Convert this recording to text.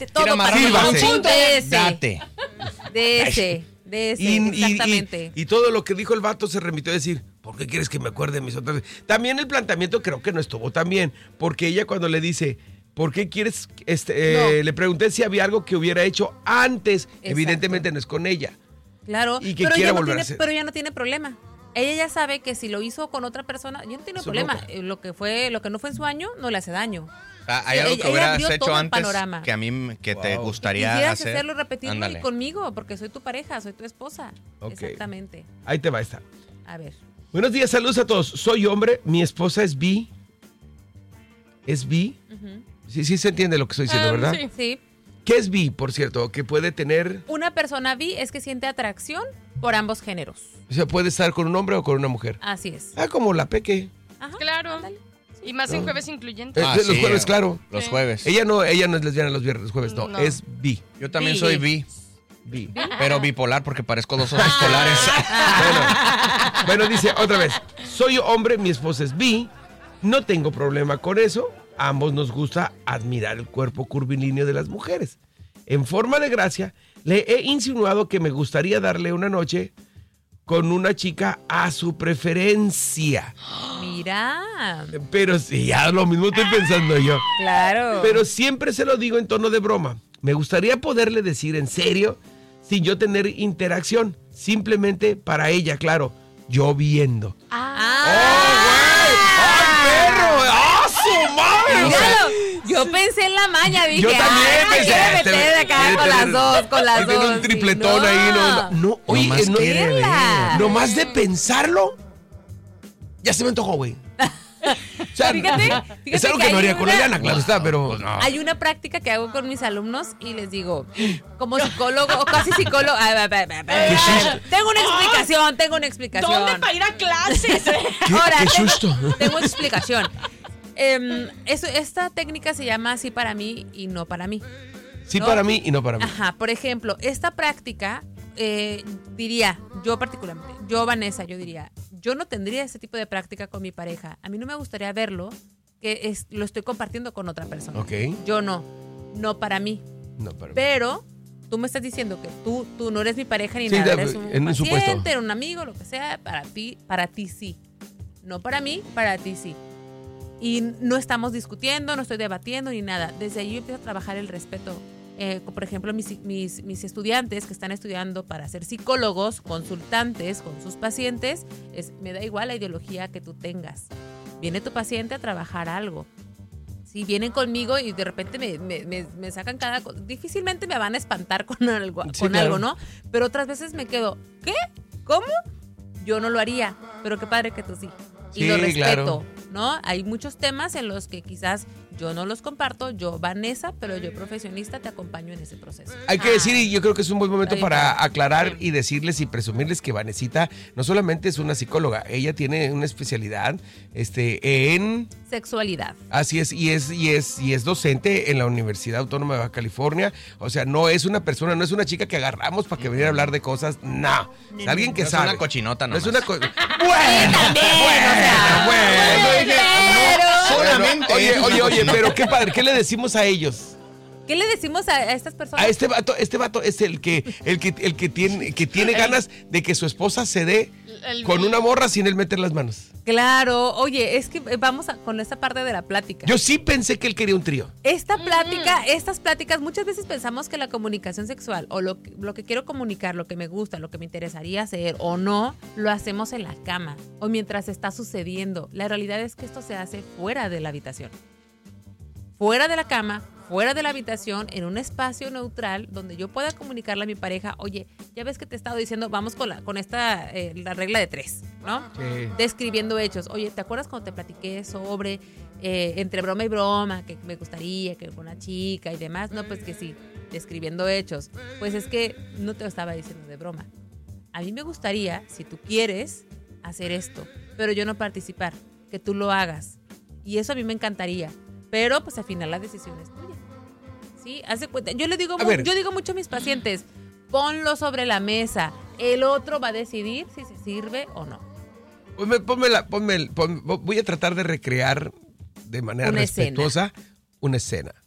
todo para un punto de ese. Date. De ese, exactamente. Y todo lo que dijo el vato se remitió a decir, ¿por qué quieres que me acuerde de mis otras? También el planteamiento creo que no estuvo tan bien, porque ella cuando le dice, ¿por qué quieres? Le pregunté si había algo que hubiera hecho antes. Exacto. Evidentemente no es con ella. Claro, y que quiera volver a hacer. Pero ella no tiene problema. Ella ya sabe que si lo hizo con otra persona, ya no tiene problema. Lo que no fue en su año, no le hace daño. ¿Hay algo que hubieras hecho antes que a mí que te gustaría quisieras hacer? Hacerlo, repetirlo y conmigo, porque soy tu pareja, soy tu esposa. Okay. Exactamente. Ahí te va esta. A ver. Buenos días, saludos a todos. Soy hombre, mi esposa es bi. ¿Es bi? Sí se entiende lo que estoy diciendo, ¿verdad? Sí. ¿Qué es bi, por cierto? Que puede tener... Una persona bi es que siente atracción por ambos géneros. O sea, puede estar con un hombre o con una mujer. Así es. Como la Peque. Ajá. Claro. Dale. Y más en jueves incluyentes. Los jueves, claro. Los jueves. Ella no es lesbiana los viernes, los jueves, no. Es bi. Yo también soy bi. Pero bipolar porque parezco dos osos polares. Bueno, dice otra vez. Soy hombre, mi esposa es bi. No tengo problema con eso. A ambos nos gusta admirar el cuerpo curvilíneo de las mujeres. En forma de gracia, le he insinuado que me gustaría darle una noche con una chica a su preferencia. Mira. Pero sí, ya lo mismo estoy pensando yo. Claro. Pero siempre se lo digo en tono de broma. Me gustaría poderle decir en serio, sin yo tener interacción. Simplemente para ella, claro, yo viendo. ¡Su madre! Yo pensé en la maña, dije, yo también pensé. Meter de acá con las dos. Tiene un tripletón ahí. No, oye, nomás de pensarlo, ya se me antojó, güey. O sea, fíjate es algo que no haría con Eliana, claro está, pero... Pues no. Hay una práctica que hago con mis alumnos y les digo, como psicólogo o casi psicólogo... Tengo una explicación. ¿Dónde para ir a clases? Ahora, qué susto. Tengo explicación. Esta técnica se llama sí para mí y no para mí. Sí, ¿no? Para mí y no para mí. Ajá, por ejemplo, esta práctica, diría, yo particularmente, Vanessa, yo diría, yo no tendría ese tipo de práctica con mi pareja. A mí no me gustaría verlo, lo estoy compartiendo con otra persona. Ok. Yo no para mí. No para mí. Pero tú me estás diciendo que tú no eres mi pareja ni nada, eres un paciente, un amigo, lo que sea, para ti sí. No para mí, para ti sí. Y no estamos discutiendo, no estoy debatiendo ni nada. Desde ahí yo empiezo a trabajar el respeto. Por ejemplo, mis estudiantes que están estudiando para ser psicólogos, consultantes con sus pacientes, me da igual la ideología que tú tengas. Viene tu paciente a trabajar algo. Si vienen conmigo y de repente me sacan cada cosa, difícilmente me van a espantar con algo, algo, ¿no? Pero otras veces me quedo, ¿qué? ¿Cómo? Yo no lo haría, pero qué padre que tú sí. Y lo respeto, claro. ¿No? Hay muchos temas en los que quizás yo no los comparto, yo Vanessa, pero yo profesionista te acompaño en ese proceso. Hay que decir, y yo creo que es un buen momento para aclarar y decirles y presumirles que Vanesita no solamente es una psicóloga, ella tiene una especialidad en sexualidad. Así es, y es docente en la Universidad Autónoma de Baja California. O sea, no es una persona, no es una chica que agarramos para que viniera a hablar de cosas, no. Es alguien que sabe. Es una cochinota, ¿no? Es una bueno, solamente. Oye, pero qué padre, ¿qué le decimos a ellos? ¿Qué le decimos a estas personas? A este vato es el que tiene ganas de que su esposa se dé con una morra sin él meter las manos. Claro, oye, es que vamos con esta parte de la plática. Yo sí pensé que él quería un trío. Estas pláticas, muchas veces pensamos que la comunicación sexual o lo que quiero comunicar, lo que me gusta, lo que me interesaría hacer o no, lo hacemos en la cama o mientras está sucediendo. La realidad es que esto se hace fuera de la habitación. Fuera de la cama, fuera de la habitación, en un espacio neutral donde yo pueda comunicarle a mi pareja, oye, ya ves que te he estado diciendo, vamos con esta la regla de 3, ¿no? Sí. Describiendo hechos. Oye, ¿te acuerdas cuando te platiqué sobre entre broma y broma, que me gustaría que con una chica y demás? No, pues que sí, describiendo hechos. Pues es que no te lo estaba diciendo de broma. A mí me gustaría, si tú quieres, hacer esto, pero yo no participar, que tú lo hagas. Y eso a mí me encantaría. Pero, pues, al final la decisión es tuya. ¿Sí? Hace cuenta. Yo digo mucho a mis pacientes, ponlo sobre la mesa. El otro va a decidir si se sirve o no. Voy a tratar de recrear de manera respetuosa una escena.